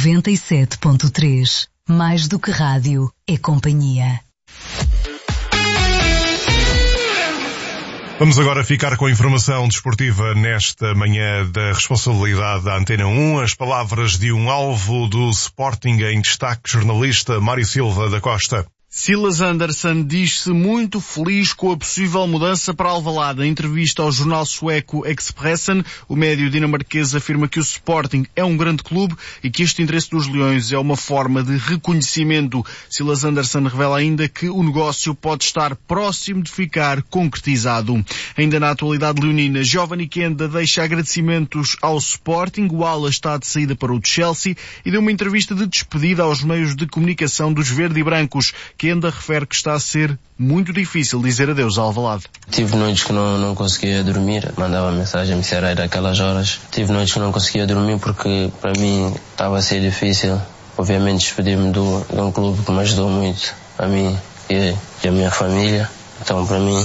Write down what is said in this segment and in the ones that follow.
97.3. Mais do que rádio, é companhia. Vamos agora ficar com a informação desportiva nesta manhã da responsabilidade da Antena 1. As palavras de um alvo do Sporting em destaque, jornalista Mário Silva da Costa. Silas Andersson diz-se muito feliz com a possível mudança para Alvalade. Em entrevista ao jornal sueco Expressen, o médio dinamarquês afirma que o Sporting é um grande clube e que este interesse dos Leões é uma forma de reconhecimento. Silas Andersson revela ainda que o negócio pode estar próximo de ficar concretizado. Ainda na atualidade leonina, Giovanni Kenda deixa agradecimentos ao Sporting. O ala está de saída para o Chelsea e deu uma entrevista de despedida aos meios de comunicação dos verde e brancos. Kenda refere que está a ser muito difícil dizer adeus ao Alvalade. Tive noites que não conseguia dormir, mandava mensagem a me ser daquelas horas. Tive noites que não conseguia dormir porque para mim estava a ser difícil. Obviamente despedir-me de um clube que me ajudou muito, a mim e a minha família. Então para mim...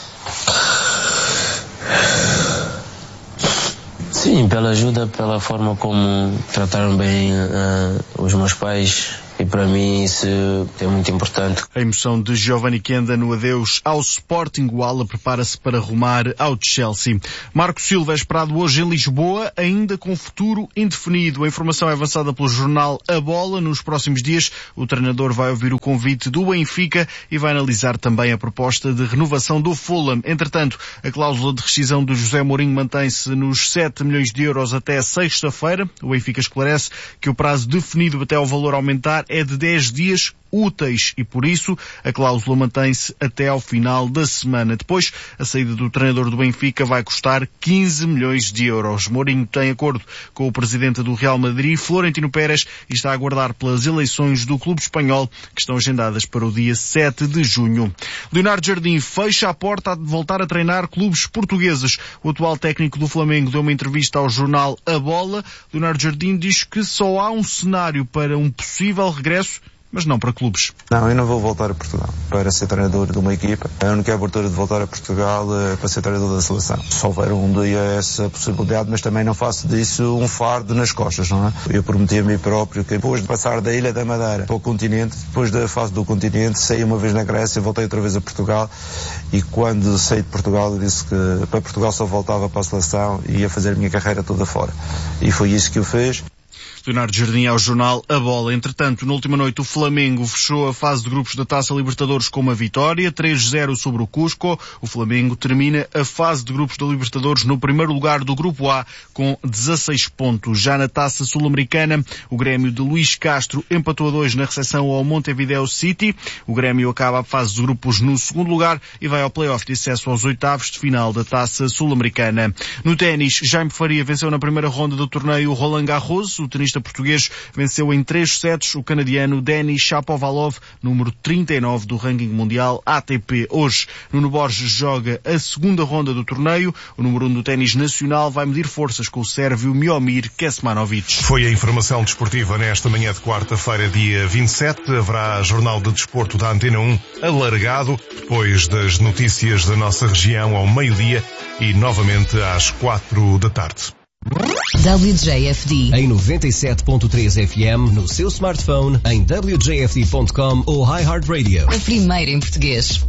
Sim, pela ajuda, pela forma como trataram bem os meus pais. E para mim isso é muito importante. A emoção de Giovanni Kenda no adeus ao Sporting. O ala prepara-se para rumar ao Chelsea. Marco Silva é esperado hoje em Lisboa, ainda com futuro indefinido. A informação é avançada pelo jornal A Bola. Nos próximos dias, o treinador vai ouvir o convite do Benfica e vai analisar também a proposta de renovação do Fulham. Entretanto, a cláusula de rescisão de José Mourinho mantém-se nos 7 milhões de euros até sexta-feira. O Benfica esclarece que o prazo definido até ao valor aumentar é de 10 dias úteis e, por isso, a cláusula mantém-se até ao final da semana. Depois, a saída do treinador do Benfica vai custar 15 milhões de euros. Mourinho tem acordo com o presidente do Real Madrid, Florentino Pérez, e está a aguardar pelas eleições do clube espanhol, que estão agendadas para o dia 7 de junho. Leonardo Jardim fecha a porta a voltar a treinar clubes portugueses. O atual técnico do Flamengo deu uma entrevista ao jornal A Bola. Leonardo Jardim diz que só há um cenário para um possível regresso, mas não para clubes. Não, eu não vou voltar a Portugal para ser treinador de uma equipa. A única abertura de voltar a Portugal é para ser treinador da seleção. Se houver um dia essa possibilidade, mas também não faço disso um fardo nas costas, não é? Eu prometi a mim próprio que depois de passar da Ilha da Madeira para o continente, depois da fase do continente, saí uma vez na Grécia, voltei outra vez a Portugal e quando saí de Portugal eu disse que para Portugal só voltava para a seleção e ia fazer a minha carreira toda fora. E foi isso que eu fiz. Leonardo Jardim ao jornal A Bola. Entretanto, na última noite o Flamengo fechou a fase de grupos da Taça Libertadores com uma vitória, 3-0 sobre o Cusco. O Flamengo termina a fase de grupos da Libertadores no primeiro lugar do Grupo A com 16 pontos. Já na Taça Sul-Americana, o Grêmio de Luís Castro empatou a 2 na recepção ao Montevideo City. O Grêmio acaba a fase de grupos no segundo lugar e vai ao play-off de acesso aos oitavos de final da Taça Sul-Americana. No ténis, Jaime Faria venceu na primeira ronda do torneio Roland Garros. O tenista português venceu em 3 sets o canadiano Denis Shapovalov, número 39 do ranking mundial ATP. Hoje, Nuno Borges joga a segunda ronda do torneio. O número 1 do ténis nacional vai medir forças com o sérvio Miomir Kecmanovic. Foi a informação desportiva nesta manhã de quarta-feira, dia 27. Haverá Jornal de Desporto da Antena 1 alargado, depois das notícias da nossa região ao meio-dia e novamente às 4 da tarde. WJFD em 97.3 FM no seu smartphone, em wjfd.com ou iHeartRadio. A primeira em português.